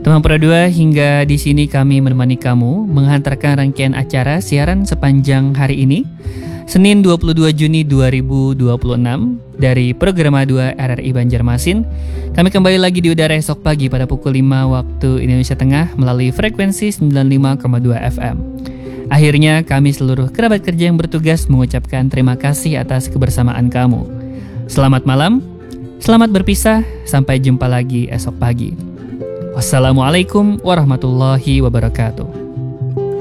Teman Pro 2, hingga di sini kami menemani kamu menghantarkan rangkaian acara siaran sepanjang hari ini, Senin 22 Juni 2026 dari Programa 2 RRI Banjarmasin. Kami kembali lagi di udara esok pagi pada pukul 5 waktu Indonesia Tengah melalui frekuensi 95,2 FM. Akhirnya kami seluruh kerabat kerja yang bertugas mengucapkan terima kasih atas kebersamaan kamu. Selamat malam, selamat berpisah, sampai jumpa lagi esok pagi. Wassalamualaikum warahmatullahi wabarakatuh.